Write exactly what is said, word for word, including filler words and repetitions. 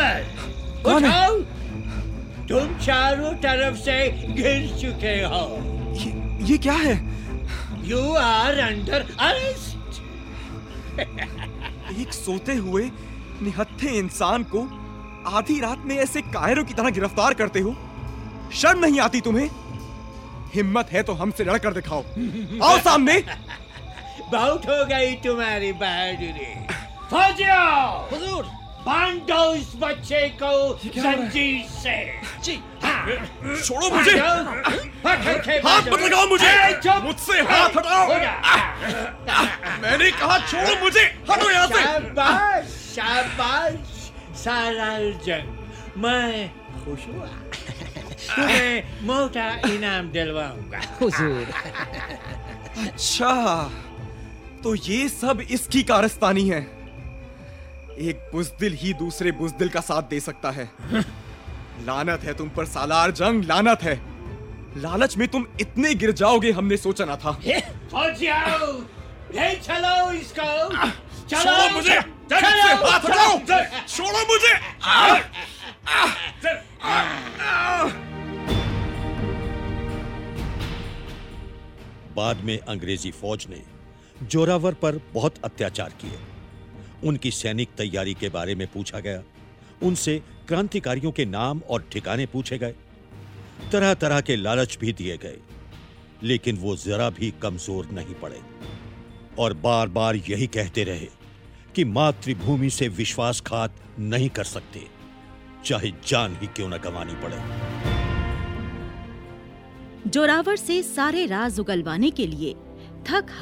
जोरावर, उठाओ। तुम चारों तरफ से गिर चुके हो। ये, ये क्या है? You are under arrest. एक सोते हुए निहत्थे इंसान को आधी रात में ऐसे कायरों की तरह गिरफ्तार करते हो? शर्म नहीं आती तुम्हें? हिम्मत है तो हमसे लड़कर दिखाओ। आओ सामने। बहुत हो गई तुम्हारी बहादुरी। फौजियों, हुजूर, बांध दो इस बच्चे को जंजीर से। जी। हाँ। छोड़ो मुझे। हाथ मत लगाओ मुझे। मुझसे हाथ हटाओ। मैंने कहा छोड़ो मुझे। हटो यहाँ से। शाबाश, शाबाश सालार जंग, मैं खुश हुआ। तुम्हें मोटा इनाम दिलवाऊंगा। हुजूर। अच्छा, तो ये सब इसकी कारस्तानी है। एक बुज़दिल ही दूसरे बुज़दिल का साथ दे सकता है। लानत है तुम पर सालार जंग, लानत है। लालच में तुम इतने गिर जाओगे हमने सोचा ना था। फौजियों, ले चलो इसको। चलो छोड़ो मुझे। चलो, हाथ हटाओ। छोड़ो मुझे। बाद में अंग्रेजी फौज ने जोरावर पर बहुत अत्याचार किए। उनकी सैनिक तैयारी के बारे में पूछा गया, उनसे क्रांतिकारियों के नाम और ठिकाने पूछे गए, तरह तरह के लालच भी दिए गए, लेकिन वो जरा भी कमजोर नहीं पड़े और बार बार यही कहते रहे कि मातृभूमि से विश्वासघात नहीं कर सकते, चाहे जान ही क्यों न गंवानी पड़े। जोरावर से सारे राज उगलवाने के लिए थक